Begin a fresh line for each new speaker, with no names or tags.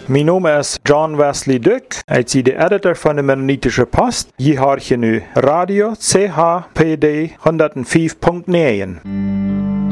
Mijn naam is John Wesley Duck. Ik ben de editor van de Mennonitische Post. Je hoort je nu Radio CHPD 105.9.